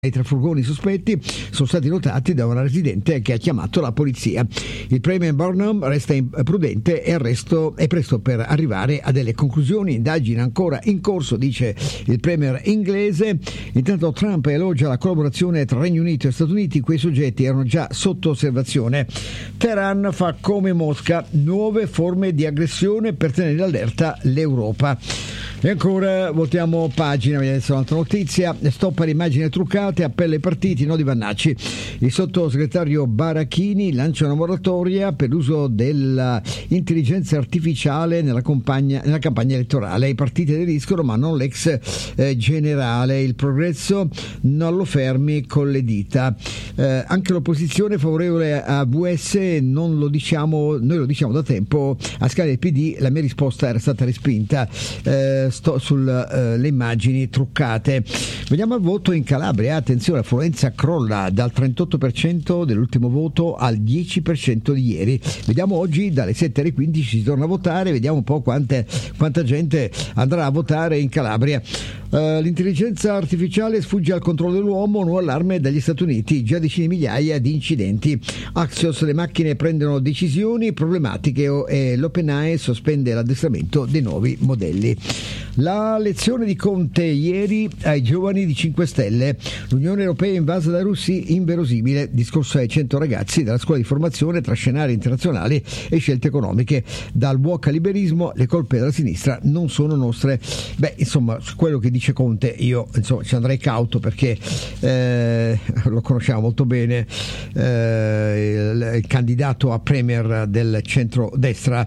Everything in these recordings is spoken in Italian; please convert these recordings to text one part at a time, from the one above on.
I tre furgoni sospetti sono stati notati da una residente che ha chiamato la polizia. Il premier Burnham resta prudente e è presto per arrivare a delle conclusioni. Indagini ancora in corso, dice il premier inglese. Intanto Trump elogia la collaborazione tra Regno Unito e Stati Uniti. Quei soggetti erano già sotto osservazione. Teheran fa come Mosca, nuove forme di aggressione per tenere allerta l'Europa. E ancora voltiamo pagina, vediamo adesso un'altra notizia. Stop alle immagini truccate, appello ai partiti, no di Vannacci. Il sottosegretario Barachini lancia una moratoria per l'uso dell'intelligenza artificiale nella campagna elettorale. I partiti aderiscono ma non l'ex generale. Il progresso non lo fermi con le dita. Anche l'opposizione favorevole a VS, non lo diciamo, noi lo diciamo da tempo. A scala del PD la mia risposta era stata respinta. Sulle immagini truccate. Veniamo al voto in Calabria. Attenzione, l'affluenza crolla dal 38% dell'ultimo voto al 10% di ieri. Vediamo oggi dalle 7 alle 15 si torna a votare, vediamo un po' quanta gente andrà a votare in Calabria. L'intelligenza artificiale sfugge al controllo dell'uomo, nuovo allarme dagli Stati Uniti, già decine di migliaia di incidenti. Axios, le macchine prendono decisioni problematiche e l'OpenAI sospende l'addestramento dei nuovi modelli. La lezione di Conte ieri ai giovani di 5 Stelle. L'Unione Europea invasa da russi, inverosimile. Discorso ai 100 ragazzi della scuola di formazione tra scenari internazionali e scelte economiche. Dal wokaliberismo, le colpe della sinistra non sono nostre. Insomma, su quello che dice Conte io ci andrei cauto, perché lo conosciamo molto bene, il candidato a premier del centro-destra.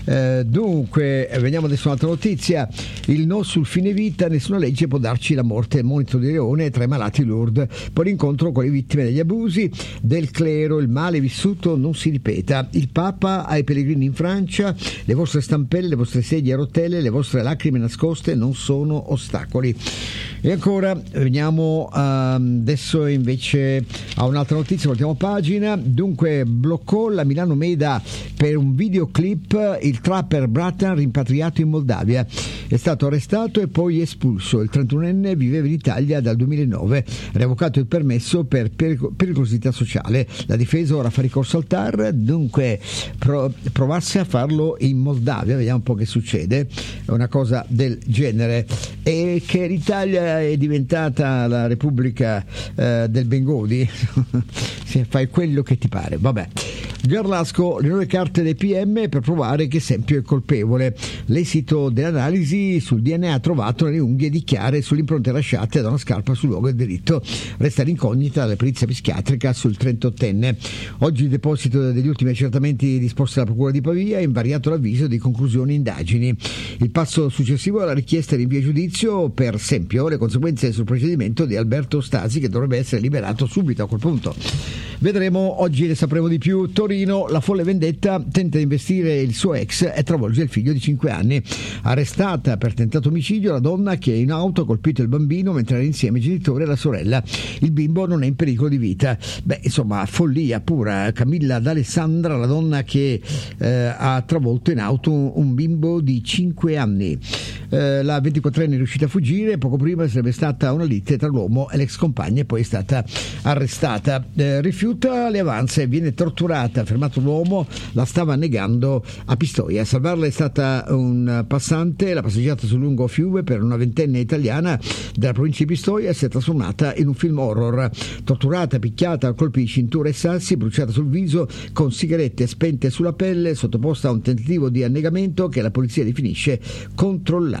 Dunque, veniamo adesso a un'altra notizia. Il no sul fine vita, nessuna legge può darci la morte. Monito di Leone tra i malati Lourdes. Poi l'incontro con le vittime degli abusi del clero. Il male vissuto non si ripeta. Il Papa ai pellegrini in Francia. Le vostre stampelle, le vostre sedie a rotelle, le vostre lacrime nascoste non sono ostacoli. E ancora veniamo adesso invece a un'altra notizia, voltiamo pagina. Dunque, bloccò la Milano Meda per un videoclip il trapper Bratan, rimpatriato in Moldavia. È stato arrestato e poi espulso. Il 31enne viveva in Italia dal 2009, revocato il permesso per pericolosità sociale. La difesa ora fa ricorso al TAR, dunque provasse a farlo in Moldavia, vediamo un po' che succede. È una cosa del genere. E che l'Italia è diventata la Repubblica del Bengodi, fai quello che ti pare, vabbè. Garlasco, le nuove carte dei PM per provare che Sempio è colpevole. L'esito dell'analisi sul DNA trovato nelle unghie di Chiare sulle impronte lasciate da una scarpa sul luogo del delitto. Resta l'incognita della perizia psichiatrica sul 38enne. Oggi il deposito degli ultimi accertamenti disposti dalla Procura di Pavia ha invariato l'avviso di conclusioni indagini. Il passo successivo è la richiesta di invio a giudizio per Sempio, le conseguenze sul procedimento di Alberto Stasi, che dovrebbe essere liberato subito a quel punto. Vedremo, oggi ne sapremo di più. Torino, la folle vendetta, tenta di investire il suo ex e travolge il figlio di 5 anni. Arrestata per tentato omicidio la donna che in auto ha colpito il bambino mentre era insieme ai genitori e la sorella. Il bimbo non è in pericolo di vita. Insomma, follia pura. Camilla D'Alessandra, la donna che ha travolto in auto un bimbo di 5 anni. La 24enne è riuscita a fuggire, poco prima sarebbe stata una lite tra l'uomo e l'ex compagna e poi è stata arrestata. Rifiuta le avanze, viene torturata, fermato l'uomo, la stava negando a Pistoia. A salvarla è stata un passante, la passeggiata sul lungo fiume per una ventenne italiana della provincia di Pistoia si è trasformata in un film horror. Torturata, picchiata a colpi di cintura e sassi, bruciata sul viso, con sigarette spente sulla pelle, sottoposta a un tentativo di annegamento che la polizia definisce controllato.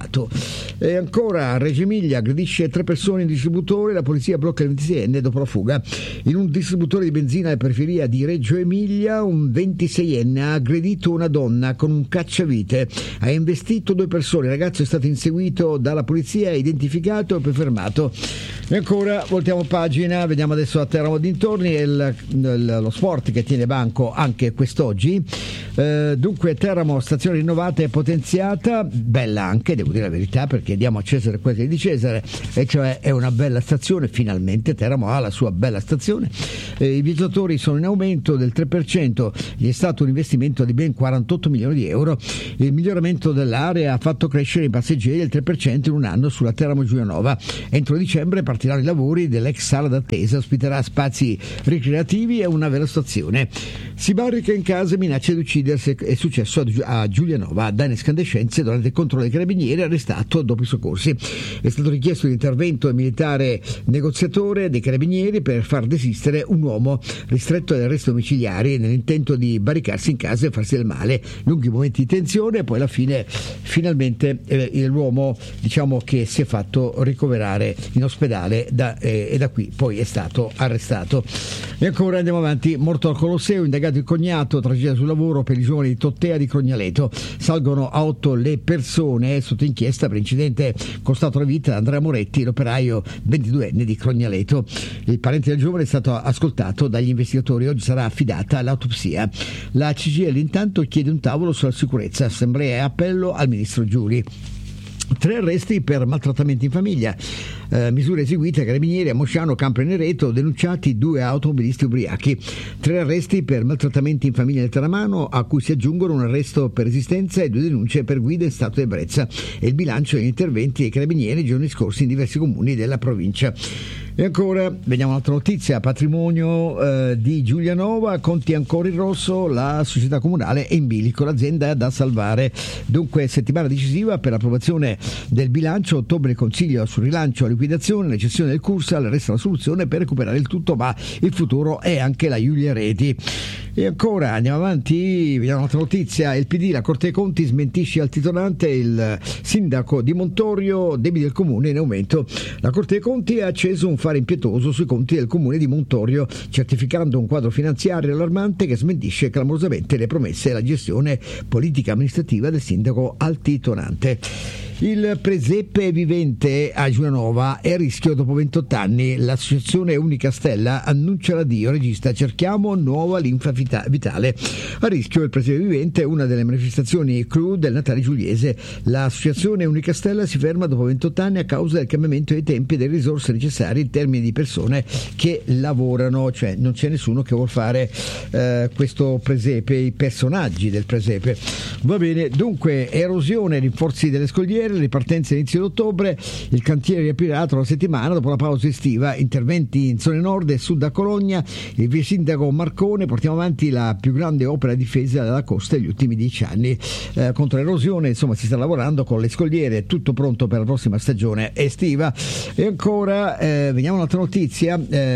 E ancora, a Reggio Emilia aggredisce 3 persone in distributore, la polizia blocca il 26enne dopo la fuga. In un distributore di benzina alla periferia di Reggio Emilia, un 26enne ha aggredito una donna con un cacciavite, ha investito 2 persone, il ragazzo è stato inseguito dalla polizia, identificato e poi fermato. E ancora voltiamo pagina, vediamo adesso a Teramo dintorni e lo sport che tiene banco anche quest'oggi. Dunque, Teramo, stazione rinnovata e potenziata, bella anche, devo dire la verità, perché diamo a Cesare quel che è di Cesare, e cioè è una bella stazione. Finalmente Teramo ha la sua bella stazione. I viaggiatori sono in aumento del 3%, gli è stato un investimento di ben 48 milioni di euro. Il miglioramento dell'area ha fatto crescere i passeggeri del 3% in un anno sulla Teramo Giulianova. Entro dicembre partiranno i lavori dell'ex sala d'attesa, ospiterà spazi ricreativi e una vera stazione. Si barrica in casa e minaccia di uccidersi, è successo a Giulianova. Danni e scandescenze durante il controllo dei carabinieri, arrestato dopo i soccorsi. È stato richiesto l'intervento militare negoziatore dei carabinieri per far desistere un uomo ristretto agli arresti domiciliari nell'intento di barricarsi in casa e farsi del male. Lunghi momenti di tensione e poi alla fine finalmente l'uomo, diciamo, che si è fatto ricoverare in ospedale e da qui poi è stato arrestato. E ancora andiamo avanti. Morto al Colosseo, indagato il cognato, tragedia sul lavoro per i giovani di Tottea di Crognaleto. Salgono a 8 le persone sotto inchiesta per incidente costato la vita a Andrea Moretti, l'operaio 22enne di Crognaleto. Il parente del giovane è stato ascoltato dagli investigatori, oggi sarà affidata l'autopsia. La CGIL intanto chiede un tavolo sulla sicurezza, assemblea e appello al ministro Giuli. 3 arresti per maltrattamenti in famiglia, misure eseguite ai carabinieri a Mosciano, Campro e Nereto, denunciati 2 automobilisti ubriachi. 3 arresti per maltrattamenti in famiglia nel Teramano, a cui si aggiungono un arresto per resistenza e 2 denunce per guida in stato di ebbrezza, e il bilancio degli interventi dei carabinieri nei giorni scorsi in diversi comuni della provincia. E ancora vediamo un'altra notizia: patrimonio di Giulianova, conti ancora in rosso, la società comunale è in bilico, l'azienda è da salvare. Dunque settimana decisiva per l'approvazione del bilancio, ottobre il consiglio sul rilancio, la liquidazione, la cessione del Cursal, resta la soluzione per recuperare il tutto, ma il futuro è anche la Giulia Reti. E ancora andiamo avanti, vediamo un'altra notizia: il PD, la Corte dei Conti smentisce al titolante, il sindaco di Montorio, debiti del comune in aumento. La Corte dei Conti ha acceso un fare impietoso sui conti del comune di Montorio, certificando un quadro finanziario allarmante che smentisce clamorosamente le promesse e la gestione politica amministrativa del sindaco altitonante. Il presepe vivente a Giulianova è a rischio dopo 28 anni. L'associazione Unica Stella annuncia l'addio, regista "Cerchiamo nuova linfa vitale". A rischio il presepe vivente, una delle manifestazioni clou del Natale giuliese. L'associazione Unica Stella si ferma dopo 28 anni a causa del cambiamento dei tempi e delle risorse necessarie in termini di persone che lavorano, cioè non c'è nessuno che vuol fare questo presepe, i personaggi del presepe. Va bene, dunque erosione, rinforzi delle scogliere, ripartenza inizio d'ottobre, il cantiere riaprirà tra una settimana dopo la pausa estiva, interventi in zone nord e sud a Cologna. Il vice sindaco Marcone: portiamo avanti la più grande opera di difesa della costa degli ultimi 10 anni contro l'erosione, insomma si sta lavorando con le scogliere, tutto pronto per la prossima stagione estiva. E ancora veniamo a un'altra notizia,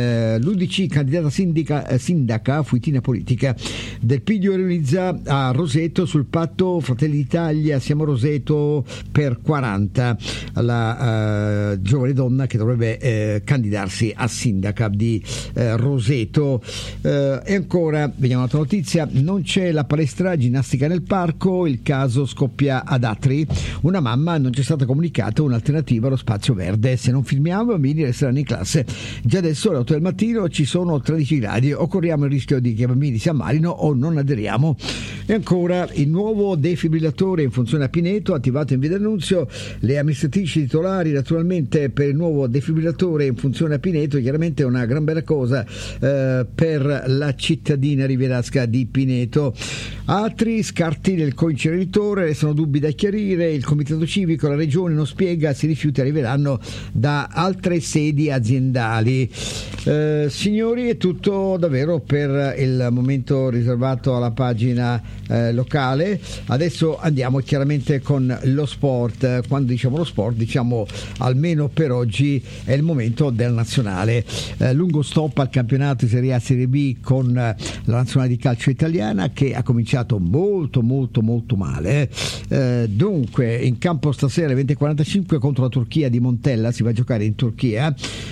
l'UDC candidata sindaca fuitina politica. Del Piglio realizza a Roseto sul patto Fratelli d'Italia, siamo Roseto per 40, la giovane donna che dovrebbe candidarsi a sindaca di Roseto. E ancora vediamo un'altra notizia: non c'è la palestra ginnastica nel parco, il caso scoppia ad Atri, una mamma: non c'è stata comunicata un'alternativa allo spazio verde, se non filmiamo i bambini resteranno in classe, già adesso alle 8 del mattino ci sono 13 gradi, o corriamo il rischio di che i bambini si ammalino o non aderiamo. E ancora il nuovo defibrillatore in funzione a Pineto, attivato in via D'Annunzio. Le amministratrici titolari naturalmente per il nuovo defibrillatore in funzione a Pineto, chiaramente è una gran bella cosa per la cittadina rivierasca di Pineto. Altri scarti del coinceneritore, restano dubbi da chiarire, il comitato civico, la regione non spiega se i rifiuti arriveranno da altre sedi aziendali. Signori, è tutto davvero per il momento riservato alla pagina locale. Adesso andiamo chiaramente con lo sport. Quando diciamo lo sport, diciamo almeno per oggi è il momento del nazionale. Lungo stop al campionato di Serie A Serie B con la nazionale di calcio italiana, che ha cominciato molto male. Dunque in campo stasera alle 20:45 contro la Turchia di Montella, si va a giocare in Turchia.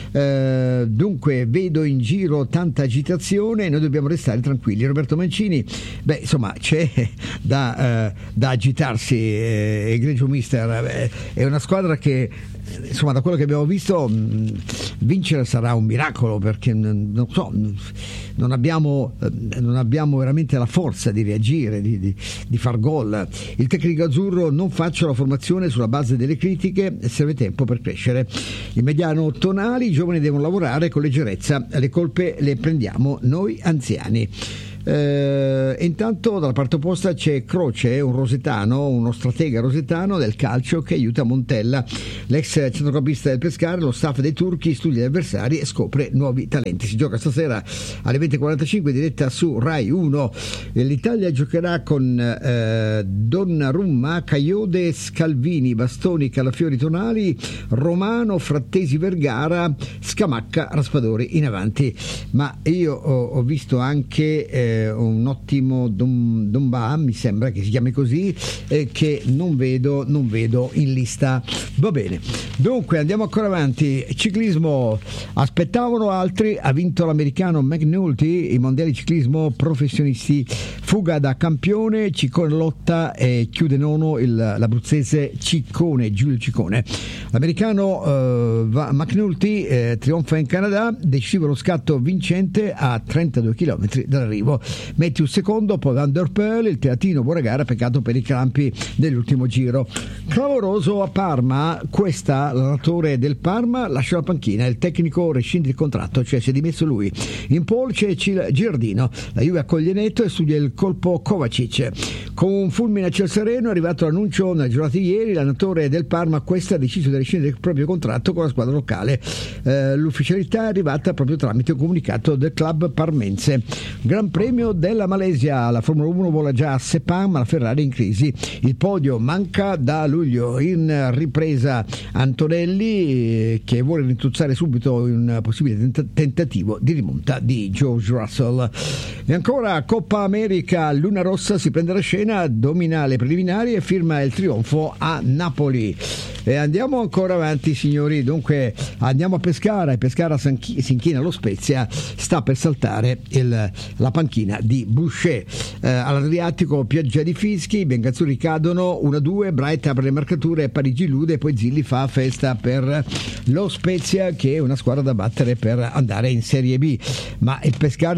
Dunque vedo in giro tanta agitazione, noi dobbiamo restare tranquilli. Roberto Mancini, insomma c'è da agitarsi, egregio mister, è una squadra che insomma, da quello che abbiamo visto, vincere sarà un miracolo, perché non so, non abbiamo veramente la forza di reagire, di far gol. Il tecnico azzurro: non faccio la formazione sulla base delle critiche, serve tempo per crescere. Il mediano Tonali: i giovani devono lavorare con leggerezza, le colpe le prendiamo noi anziani. Intanto dalla parte opposta c'è Croce, un rosetano, uno stratega rosetano del calcio che aiuta Montella, l'ex centrocampista del Pescara. Lo staff dei turchi studia gli avversari e scopre nuovi talenti. Si gioca stasera alle 20:45, diretta su Rai 1. L'Italia giocherà con Donnarumma, Caiode, Scalvini, Bastoni, Calafiori, Tonali, Romano, Frattesi, Vergara, Scamacca, Raspadori in avanti. Ma io ho visto anche un ottimo Domba, mi sembra che si chiami così, che non vedo in lista. Va bene, dunque andiamo ancora avanti. Ciclismo, aspettavano altri, ha vinto l'americano McNulty i mondiali ciclismo professionisti, fuga da campione, Ciccone lotta e chiude nono l'abruzzese Giulio Ciccone. L'americano McNulty trionfa in Canada, decisivo lo scatto vincente a 32 km dall'arrivo. Matthews secondo, poi Van der Poel, il teatino buona gara, peccato per i crampi dell'ultimo giro. Clamoroso a Parma, l'allenatore del Parma lascia la panchina, il tecnico rescinde il contratto, cioè si è dimesso lui. In pole c'è Giardino, la Juve accoglie netto e studia il colpo Kovacic. Con un fulmine a ciel sereno è arrivato l'annuncio nella giornata di ieri, l'allenatore del Parma ha deciso di rescindere il proprio contratto con la squadra locale. L'ufficialità è arrivata proprio tramite un comunicato del club parmense. Gran premio della Malesia, la Formula 1 vola già a Sepang, ma la Ferrari è in crisi. Il podio manca da luglio. In ripresa Antonelli, che vuole rintuzzare subito un possibile tentativo di rimonta di George Russell. E ancora Coppa America, Luna Rossa si prende la scena, domina le preliminari e firma il trionfo a Napoli. E andiamo ancora avanti, signori. Dunque andiamo a Pescara, e Pescara si inchina allo Spezia, sta per saltare la panchina di Boucher. All'Adriatico pioggia di fischi, i biancazzurri cadono 1-2, Bright apre le marcature, Parigi illude, poi Zilli fa festa per lo Spezia, che è una squadra da battere per andare in Serie B. Ma il Pescara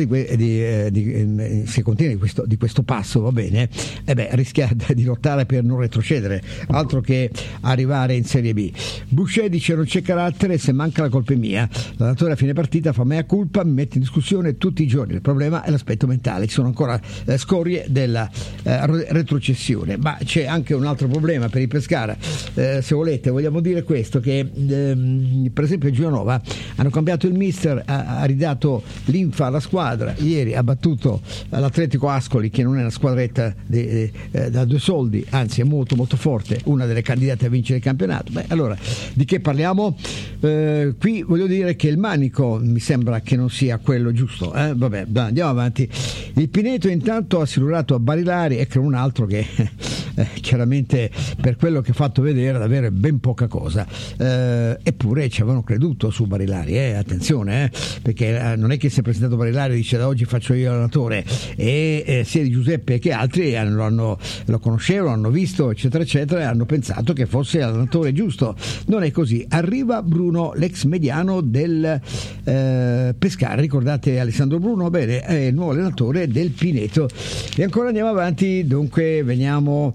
se contiene di questo passo, va bene, rischia di lottare per non retrocedere, altro che arrivare in Serie B. Boucher dice: non c'è carattere, se manca la colpa è mia, l'allenatore a fine partita fa mea culpa, mi mette in discussione tutti i giorni, il problema è l'aspetto mentale, ci sono ancora scorie della retrocessione. Ma c'è anche un altro problema per il Pescara, se volete vogliamo dire questo, che per esempio Gianova hanno cambiato il mister, ha ridato linfa alla squadra, ieri ha battuto l'Atletico Ascoli, che non è una squadretta da due soldi, anzi è molto molto forte, una delle candidate a vincere il campionato. Allora di che parliamo? Qui voglio dire che il manico mi sembra che non sia quello giusto, vabbè, andiamo avanti. Il Pineto intanto ha assicurato a Barilari, ecco un altro che chiaramente per quello che ha fatto vedere davvero ben poca cosa, eppure ci avevano creduto su Barilari, attenzione, perché non è che si è presentato Barilari e dice: da oggi faccio io l'allenatore, e sia di Giuseppe che altri lo conoscevano, hanno visto eccetera eccetera, e hanno pensato che fosse l'allenatore giusto. Non è così. Arriva Bruno, l'ex mediano del Pescara, ricordate Alessandro Bruno? Bene, è il nuovo allenatore del Pineto. E ancora andiamo avanti, dunque veniamo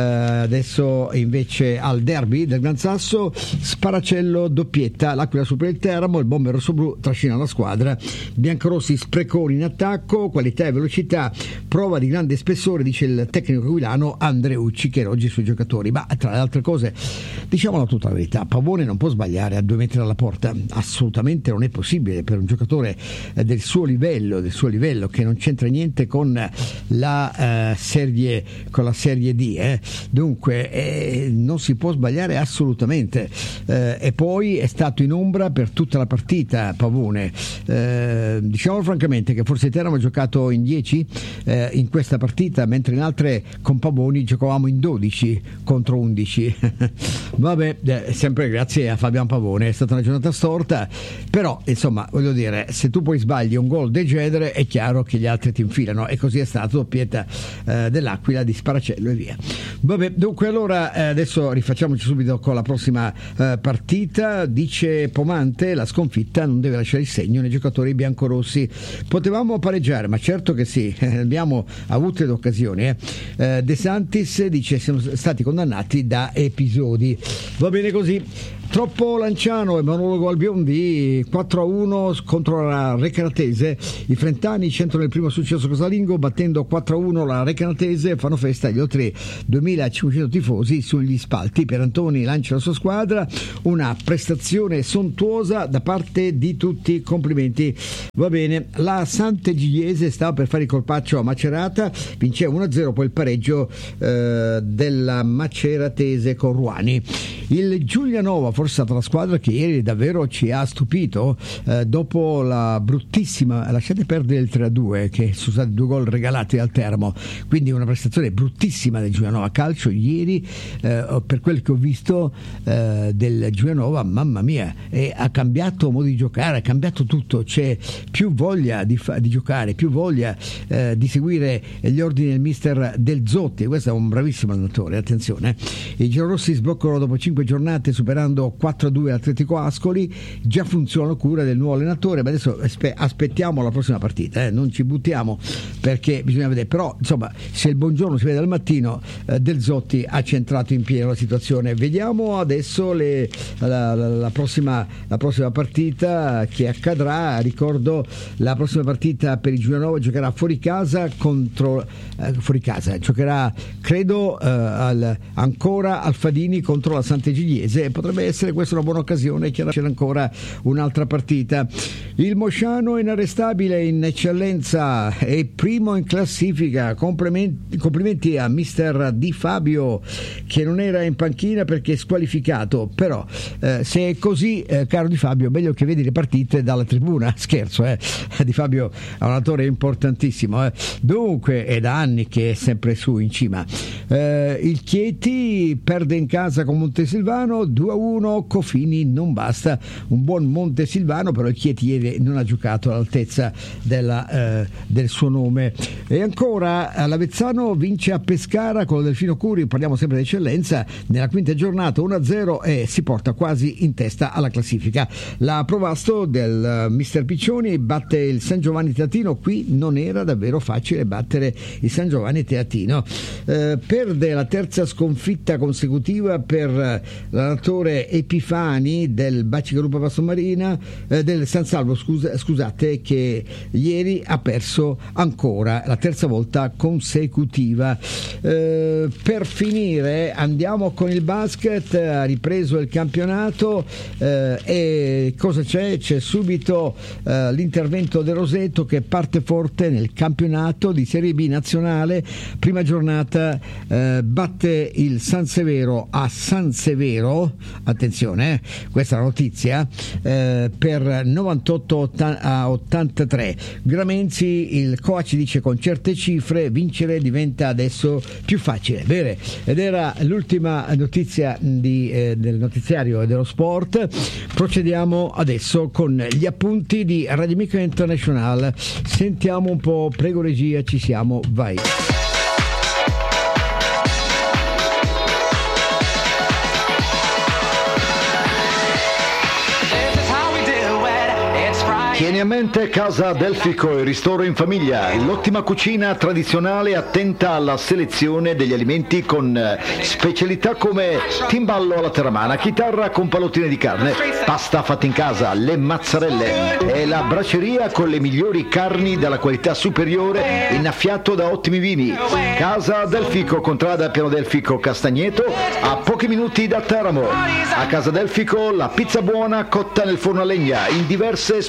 adesso invece al derby del Gran Sasso. Sparacello doppietta, l'Aquila supera il Teramo, il bomber rossoblu trascina la squadra, biancorossi spreconi in attacco, qualità e velocità, prova di grande spessore, dice il tecnico aquilano Andreucci, che elogia i suoi giocatori. Ma tra le altre cose, diciamola tutta la verità, Pavone non può sbagliare a 2 metri dalla porta, assolutamente non è possibile per un giocatore del suo livello, che non c'entra niente con la serie D, dunque non si può sbagliare assolutamente, e poi è stato in ombra per tutta la partita Pavone. Diciamo francamente che forse il Teramo ha giocato in 10 in questa partita, mentre in altre mentre con Pavoni giocavamo in 12 contro 11. Vabbè, sempre grazie a Fabian Pavone, è stata una giornata storta, però insomma voglio dire, se tu poi sbagli un gol del genere è chiaro che gli altri ti infilano, e così è stato, doppietta dell'Aquila di Sparacello e via. Vabbè, dunque allora adesso rifacciamoci subito con la prossima partita. Dice Pomante, la sconfitta non deve lasciare il segno nei giocatori biancorossi, potevamo pareggiare, ma certo che sì, abbiamo avuto le occasioni. De Santis dice siamo stati condannati da episodi. Va bene così. Troppo Lanciano e monologo al Biondi, 4-1 contro la Recanatese. I frentani centrano il primo successo casalingo battendo 4-1 la Recanatese, fanno festa agli oltre 2500 tifosi sugli spalti. Pierantoni lancia la sua squadra, una prestazione sontuosa da parte di tutti, complimenti. Va bene, la Sant'Egidiese stava per fare il colpaccio a Macerata, vinceva 1-0, poi il pareggio della Maceratese con Ruani. Il Giulianova forse è stata la squadra che ieri davvero ci ha stupito, dopo la bruttissima, lasciate perdere il 3-2 che sono stati 2 gol regalati al Teramo, quindi una prestazione bruttissima del Giulianova Calcio ieri, per quel che ho visto del Giulianova, mamma mia, ha cambiato modo di giocare, ha cambiato tutto, c'è più voglia di giocare, più voglia di seguire gli ordini del mister Del Zotti. Questo è un bravissimo allenatore, attenzione. I giallorossi sbloccano dopo 5 giornate superando 4-2 l'Atletico Ascoli, già funziona cura del nuovo allenatore, ma adesso aspettiamo la prossima partita, non ci buttiamo perché bisogna vedere, però insomma se il buongiorno si vede al mattino, Del Zotti ha centrato in pieno la situazione. Vediamo adesso la prossima partita che accadrà. Ricordo la prossima partita per il Giulianova giocherà fuori casa giocherà credo ancora al Fadini contro la Sant'Egidiese, potrebbe essere questa una buona occasione. C'è ancora un'altra partita. Il Mosciano è inarrestabile in eccellenza, è primo in classifica, complimenti a mister Di Fabio che non era in panchina perché è squalificato, però se è così, caro Di Fabio, meglio che vedi le partite dalla tribuna. Scherzo, Di Fabio è un attore importantissimo, dunque è da anni che è sempre su in cima. Il Chieti perde in casa con Montesilvano 2-1, Cofini non basta, un buon Montesilvano, però il Chieti ieri non ha giocato all'altezza del suo nome. E ancora l'Avezzano vince a Pescara con il Delfino Curi, parliamo sempre di eccellenza, nella quinta giornata 1-0 e si porta quasi in testa alla classifica. La Provasto del mister Piccioni batte il San Giovanni Teatino, qui non era davvero facile battere il San Giovanni Teatino. Perde la terza sconfitta consecutiva per l'allenatore Epifani del Bacigalupo Passomarina, del San Salvo, scusate, che ieri ha perso ancora la terza volta consecutiva. Per finire andiamo con il basket, ha ripreso il campionato, e cosa c'è? C'è subito l'intervento del Roseto che parte forte nel campionato di Serie B nazionale, prima giornata batte il San Severo a San Severo, attenzione, questa è la notizia, per 98-83. Gramenzi, il coach dice con certe cifre vincere diventa adesso più facile. Bene, ed era l'ultima notizia del notiziario e dello sport. Procediamo adesso con gli appunti di Radio Amica International. Sentiamo un po', prego regia, ci siamo, vai. Tieni a mente Casa Delfico, il ristoro in famiglia, l'ottima cucina tradizionale attenta alla selezione degli alimenti con specialità come timballo alla terramana, chitarra con pallottine di carne, pasta fatta in casa, le mazzarelle e la braceria con le migliori carni della qualità superiore, innaffiato da ottimi vini. Casa Delfico, contrada Piano Delfico Castagneto, a pochi minuti da Teramo. A Casa Delfico la pizza buona cotta nel forno a legna in diverse specialità.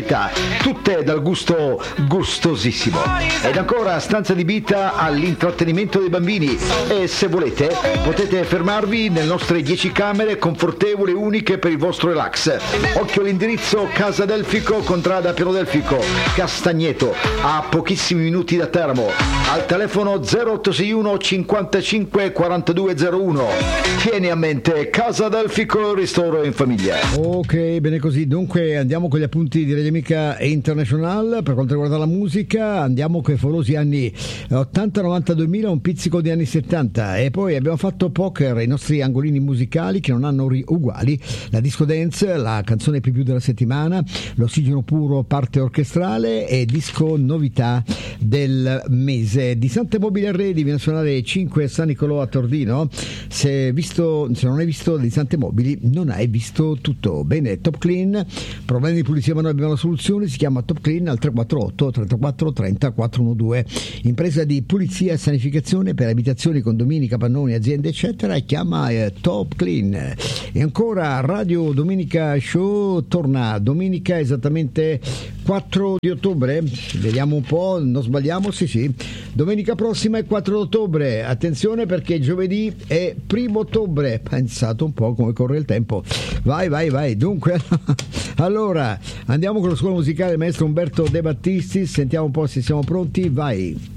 qualità, tutte dal gusto gustosissimo. Ed ancora stanza adibita all'intrattenimento dei bambini e se volete potete fermarvi nelle nostre 10 camere confortevoli e uniche per il vostro relax. Occhio all'indirizzo: Casa Delfico, contrada Piano Delfico, Castagneto, a pochissimi minuti da Teramo, al telefono 0861 55 4201. Tieni a mente Casa Delfico, ristoro in famiglia. Ok, bene così. Dunque andiamo con gli appunti di Radio Amica International. Per quanto riguarda la musica, andiamo con i favolosi anni 80, 90, 2000, un pizzico di anni 70, e poi abbiamo fatto poker, i nostri angolini musicali che non hanno uguali, la disco dance, la canzone più della settimana, l'ossigeno puro parte orchestrale e disco novità del mese. Di Sante Mobili Arredi viene a suonare 5 San Nicolò a Tordino. Se non hai visto di Sante Mobili non hai visto tutto. Bene, Top Clean, problemi di pulizia ma noi abbiamo la soluzione, si chiama Top Clean al 348 34 30 412. Impresa di pulizia e sanificazione per abitazioni, condomini, capannoni, aziende eccetera, e chiama Top Clean. E ancora Radio Domenica Show torna domenica esattamente 4 di ottobre, vediamo un po', non sbagliamo, sì, domenica prossima è 4 ottobre, attenzione perché giovedì è 1 ottobre, pensate un po' come corre il tempo, vai, dunque allora andiamo con la scuola musicale maestro Umberto De Battisti, sentiamo un po' se siamo pronti, vai.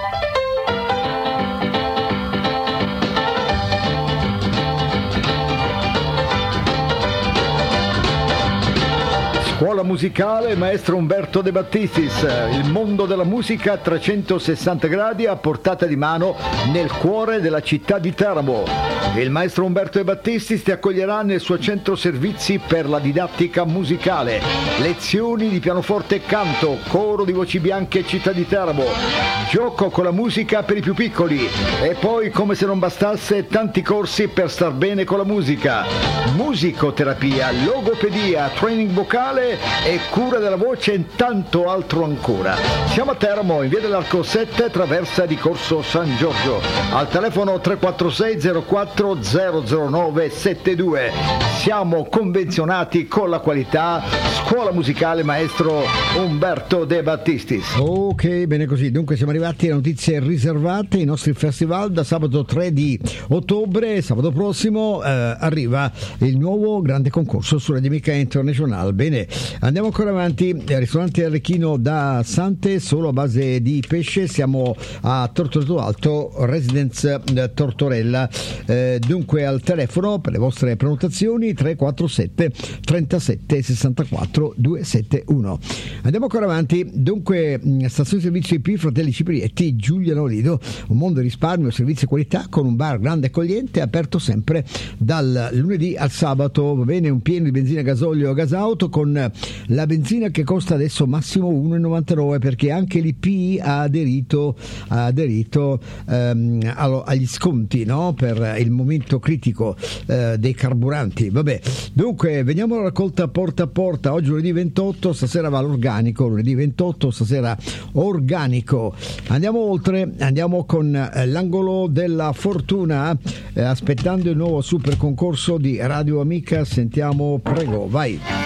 Scuola musicale maestro Umberto De Battistis, il mondo della musica a 360 gradi a portata di mano nel cuore della città di Teramo. Il maestro Umberto De Battistis ti accoglierà nel suo centro servizi per la didattica musicale, lezioni di pianoforte e canto, coro di voci bianche città di Teramo, gioco con la musica per i più piccoli e poi, come se non bastasse, tanti corsi per star bene con la musica, musicoterapia, logopedia, training vocale e cura della voce e tanto altro ancora. Siamo a Teramo in via dell'Arco 7, traversa di Corso San Giorgio, al telefono 346 04 009 72. Siamo convenzionati con la qualità. Scuola musicale maestro Umberto De Battistis. Ok, bene così. Dunque siamo arrivati a notizie riservate. I nostri festival da sabato 3 di ottobre, sabato prossimo, arriva il nuovo grande concorso su Radio Amica International. Bene, andiamo ancora avanti. Ristorante Arlecchino da Sante, solo a base di pesce. Siamo a Tortoreto Alto, Residence Tortorella. Dunque al telefono per le vostre prenotazioni 347 37 64 271. Andiamo ancora avanti. Dunque stazione servizio IP Fratelli Ciprietti, Giuliano Lido, un mondo di risparmio, servizi e qualità con un bar grande e accogliente, aperto sempre dal lunedì al sabato. Va bene, un pieno di benzina, gasolio o gas auto, con la benzina che costa adesso massimo 1,99 perché anche l'IP ha aderito agli sconti, no? Per il momento critico dei carburanti. Vabbè, dunque veniamo alla raccolta porta a porta. Oggi lunedì 28, stasera va l'organico, lunedì 28 stasera organico. Andiamo oltre, andiamo con l'angolo della fortuna, aspettando il nuovo super concorso di Radio Amica. Sentiamo, prego, vai.